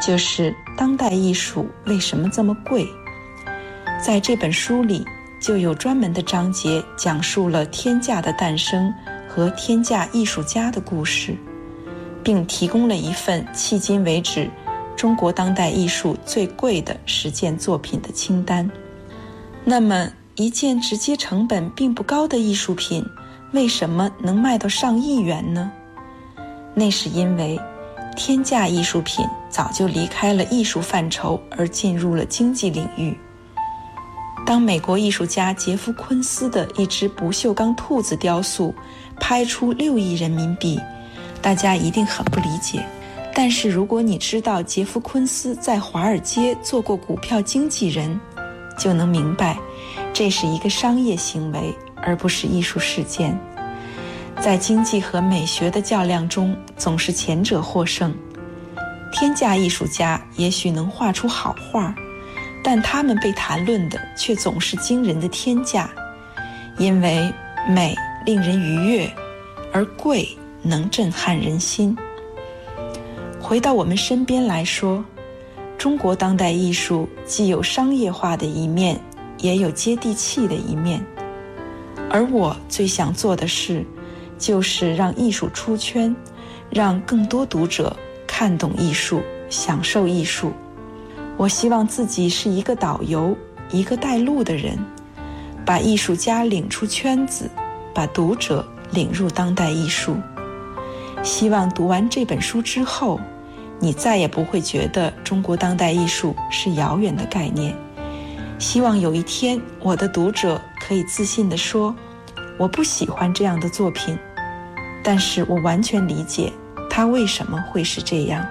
就是当代艺术为什么这么贵。在这本书里就有专门的章节讲述了天价的诞生和天价艺术家的故事，并提供了一份迄今为止中国当代艺术最贵的10件作品的清单。那么一件直接成本并不高的艺术品为什么能卖到上亿元呢？那是因为天价艺术品早就离开了艺术范畴而进入了经济领域。当美国艺术家杰夫·昆斯的一只不锈钢兔子雕塑拍出6亿人民币，大家一定很不理解。但是如果你知道杰夫·昆斯在华尔街做过股票经纪人，就能明白这是一个商业行为，而不是艺术事件。在经济和美学的较量中，总是前者获胜。天价艺术家也许能画出好画，但他们被谈论的却总是惊人的天价，因为美令人愉悦，而贵能震撼人心。回到我们身边来说，中国当代艺术既有商业化的一面，也有接地气的一面。而我最想做的事，就是让艺术出圈，让更多读者看懂艺术，享受艺术。我希望自己是一个导游，一个带路的人，把艺术家领出圈子，把读者领入当代艺术。希望读完这本书之后，你再也不会觉得中国当代艺术是遥远的概念。希望有一天，我的读者可以自信地说，我不喜欢这样的作品，但是我完全理解它为什么会是这样。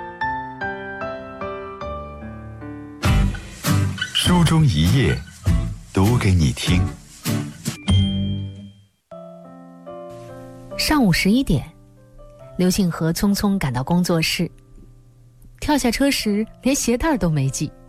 书中一页，读给你听。 上午11点，刘庆和匆匆赶到工作室，跳下车时连鞋带都没系。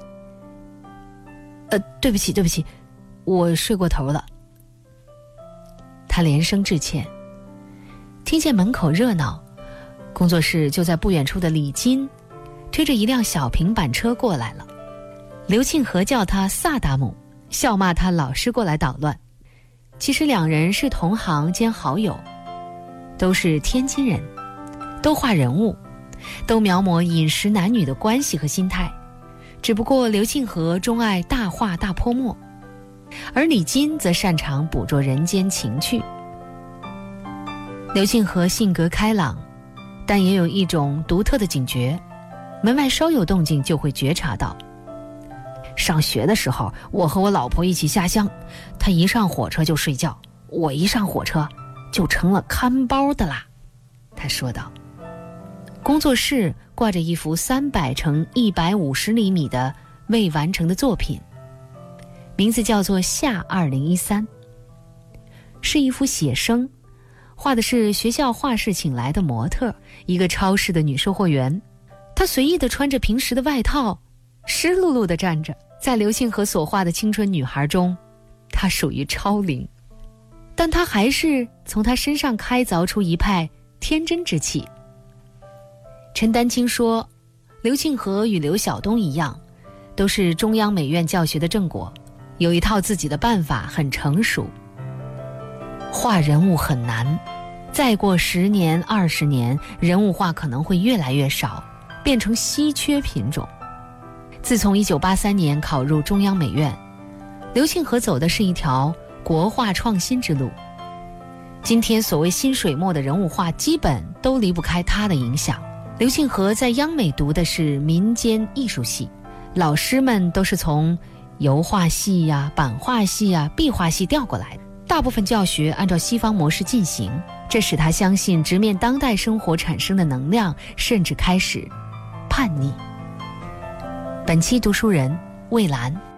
对不起，我睡过头了。他连声致歉。听见门口热闹，工作室就在不远处的李金推着一辆小平板车过来了。刘庆和叫他萨达姆，笑骂他老是过来捣乱。其实两人是同行兼好友，都是天津人，都画人物，都描摹饮食男女的关系和心态。只不过刘庆和钟爱大画大泼墨，而李金则擅长捕捉人间情趣。刘庆和性格开朗，但也有一种独特的警觉，门外稍有动静就会觉察到。上学的时候，我和我老婆一起下乡，她一上火车就睡觉，我一上火车就成了看包的啦，他说道。工作室挂着一幅300乘150厘米的未完成的作品，名字叫做夏2013，是一幅写生，画的是学校画室请来的模特，一个超市的女售货员。她随意地穿着平时的外套，湿漉漉地站着。在刘庆和所画的青春女孩中，她属于超龄，但她还是从她身上开凿出一派天真之气。陈丹青说，刘庆和与刘晓东一样，都是中央美院教学的正果，有一套自己的办法，很成熟。画人物很难，再过10年20年，人物画可能会越来越少，变成稀缺品种。自从1983年考入中央美院，刘庆和走的是一条国画创新之路。今天所谓新水墨的人物画基本都离不开他的影响。刘庆和在央美读的是民间艺术系，老师们都是从油画系呀、版画系呀、壁画系调过来的，大部分教学按照西方模式进行，这使他相信直面当代生活产生的能量，甚至开始叛逆。本期读书人魏兰。